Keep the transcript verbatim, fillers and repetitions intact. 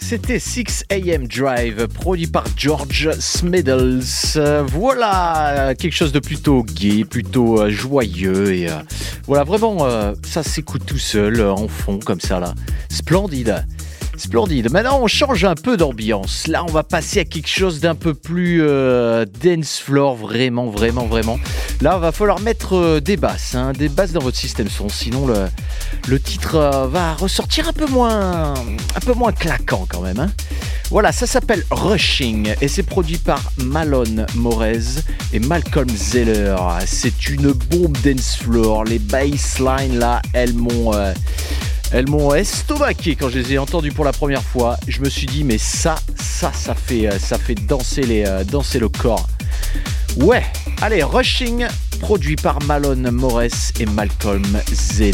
C'était six a.m. Drive, produit par George Smiddles. Euh, voilà, quelque chose de plutôt gai, plutôt euh, joyeux. Et euh, voilà, vraiment, euh, ça s'écoute tout seul, euh, en fond, comme ça, là. Splendide. Splendide. Maintenant, on change un peu d'ambiance. Là, on va passer à quelque chose d'un peu plus euh, dance floor, vraiment, vraiment, vraiment. Là, il va falloir mettre euh, des basses, hein, des basses dans votre système son. Sinon, le, le titre euh, va ressortir un peu moins, un peu moins claquant quand même. Hein. Voilà, ça s'appelle Rushing et c'est produit par Malone Morez et Malcolm Zeller. C'est une bombe dance floor. Les basslines là, elles m'ont... Euh, Elles m'ont estomaqué quand je les ai entendues pour la première fois. Je me suis dit, mais ça, ça, ça fait, ça fait danser, les, euh, danser le corps. Ouais, allez, Rushing, produit par Malone Morez et Malcolm Zeller.